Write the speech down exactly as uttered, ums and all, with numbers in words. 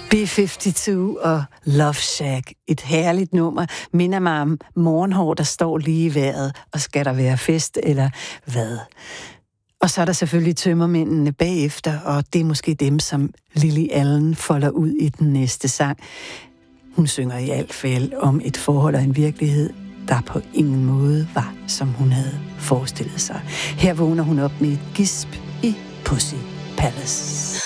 B femoghalvtreds og Love Shack. Et herligt nummer. Minder mig om morgenhår, der står lige i vejret. Og skal der være fest, eller hvad? Og så er der selvfølgelig tømmermændene bagefter, og det er måske dem, som Lily Allen folder ud i den næste sang. Hun synger i alt fald om et forhold og en virkelighed, der på ingen måde var, som hun havde forestillet sig. Her vågner hun op med et gisp i Pussy Palace.